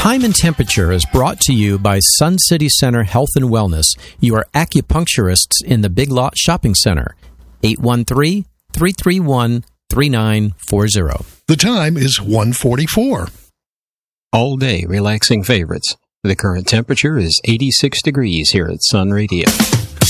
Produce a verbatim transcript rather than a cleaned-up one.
Time and Temperature is brought to you by Sun City Center Health and Wellness, your acupuncturists in the Big Lot Shopping Center. eight one three, three three one, three nine four zero. The time is one forty-four. All day relaxing favorites. The current temperature is eighty-six degrees here at Sun Radio.